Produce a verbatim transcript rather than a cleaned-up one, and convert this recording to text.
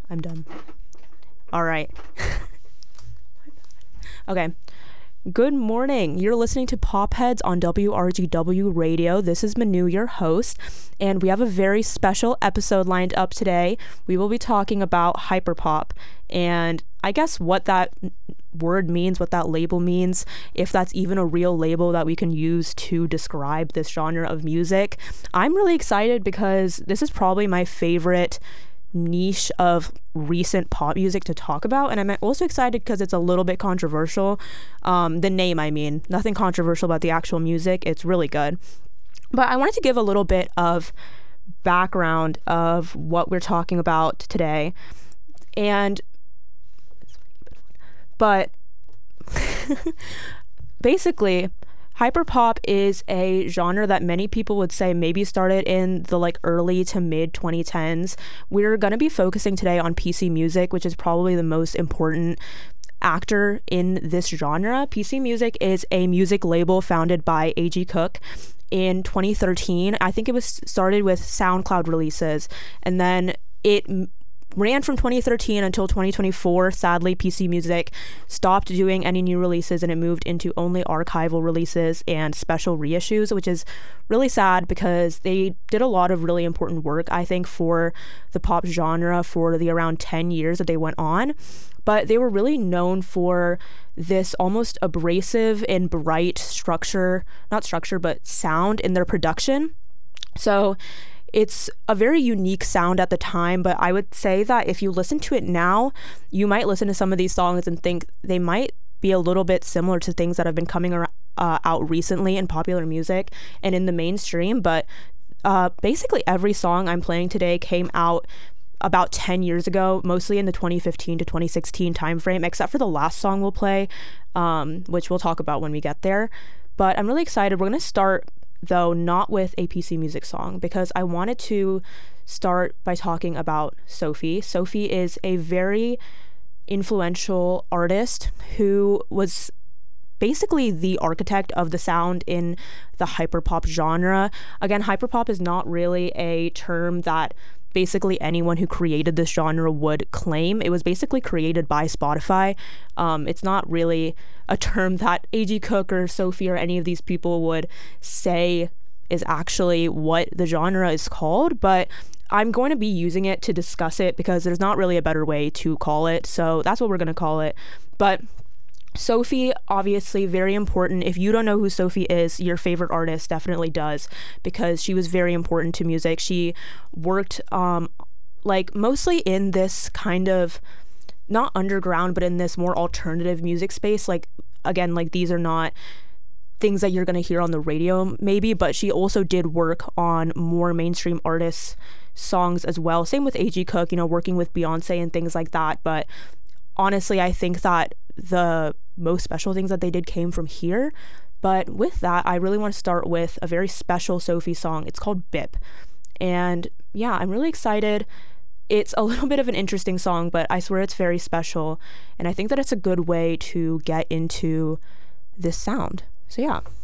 I'm done. All right. Okay. Good morning. You're listening to Popheads on W R G W Radio. This is Manu, your host, and we have a very special episode lined up today. We will be talking about hyperpop and I guess what that word means, what that label means, if that's even a real label that we can use to describe this genre of music. I'm really excited because this is probably my favorite niche of recent pop music to talk about, and I'm also excited because it's a little bit controversial. Um, the name, I mean, nothing controversial about the actual music. It's really good. But I wanted to give a little bit of background of what we're talking about today. And but basically, hyperpop is a genre that many people would say maybe started in the like early to mid twenty tens. We're going to be focusing today on P C Music, which is probably the most important actor in this genre. P C Music is a music label founded by A G Cook in twenty thirteen. I think it was started with SoundCloud releases, and then it ran from twenty thirteen until twenty twenty-four. Sadly, P C Music stopped doing any new releases and it moved into only archival releases and special reissues, which is really sad because they did a lot of really important work, I think, for the pop genre for the around ten years that they went on. But they were really known for this almost abrasive and bright structure, not structure, but sound in their production. So it's a very unique sound at the time, but I would say that if you listen to it now, you might listen to some of these songs and think they might be a little bit similar to things that have been coming ar- uh, out recently in popular music and in the mainstream. But uh, basically every song I'm playing today came out about ten years ago, mostly in the twenty fifteen to twenty sixteen timeframe, except for the last song we'll play, um, which we'll talk about when we get there. But I'm really excited. We're going to start though not with a P C Music song, because I wanted to start by talking about Sophie. Sophie is a very influential artist who was basically the architect of the sound in the hyperpop genre. Again, hyperpop is not really a term that basically anyone who created this genre would claim. It was basically created by Spotify. Um, it's not really a term that A G Cook or Sophie or any of these people would say is actually what the genre is called, but I'm going to be using it to discuss it because there's not really a better way to call it, so that's what we're going to call it. But Sophie, obviously very important. If you don't know who Sophie is, your favorite artist definitely does, because she was very important to music. She worked um like mostly in this kind of not underground, but in this more alternative music space. Like, again, like these are not things that you're going to hear on the radio maybe, but she also did work on more mainstream artists' songs as well. Same with A G Cook, you know, working with Beyonce and things like that. But honestly, I think that the most special things that they did came from here. But with that, I really want to start with a very special Sophie song. It's called Bip. And yeah, I'm really excited. It's a little bit of an interesting song, but I swear it's very special. And I think that it's a good way to get into this sound. So yeah.